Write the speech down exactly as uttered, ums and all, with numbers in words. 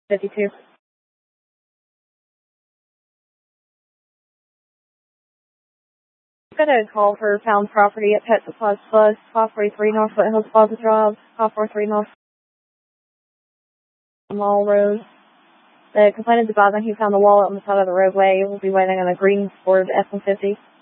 fifty-two. Got a call for found property at Pet Supplies Plus, five forty-three North Foothills Plaza Drive, five forty-three North Mall Road. The complainant advising he found the wallet on the side of the roadway. We'll be waiting on a green Ford F one fifty.